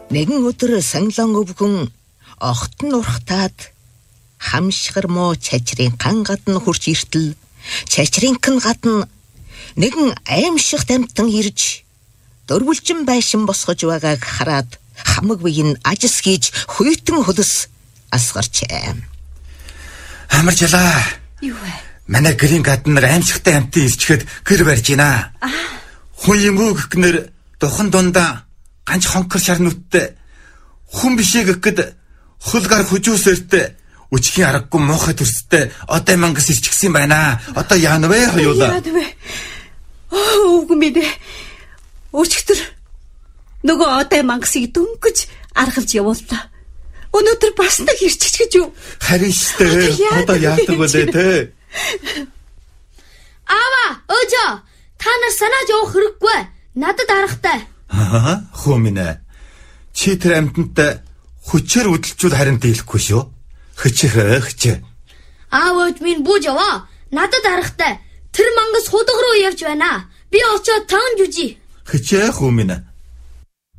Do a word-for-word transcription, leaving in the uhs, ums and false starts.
Нэгэн өдөр санглан өвгөн огтон урхтаад хамшгар муу чачрын ган гадна хурж иртэл чачрынхын гадна нэгэн аимшигт амтан ирж дөрвөлжин байшин босгож байгааг хараад хамаг биеийн ажис хийж хуйтан хөлс асгарчээ. Амаржлаа. Юу вэ? Манай гэрийн гадна аимшигтай амтан ирчихэд гэр барьж байна. Хүн юм уу гэнэр духан дундаа ганц хонкор шарнуудтай хүн бишээ гэхэд хулгаар хүжүүсэртэй өчхийн аргагүй муухай төрстэй одоо мангас ирчихсэн байна. Одоо яана вэ хоёулаа? Яа вэ? Оо үгүй мэдээ. Өчигдөр нөгөө одоо мангасыг дөнгөж аргалж явууллаа. Өнөөдөр бас нэг ирчих гэж юу? Харин штэ. Одоо яадаг вэ те? Аава, өөжөө, та нар санааж явах хэрэггүй. Надад аргатай. Аа, хөөминэ. Чи тэр амтантай хүчээр үдэлчүүд харин дийлэхгүй шүү. Хичээ хичээ. Аавч минь бууж яваа. Надад аргатай. Тэр мангас худаг руу явж байна. Би очиод тангж үжи. Хичээ хөөминэ.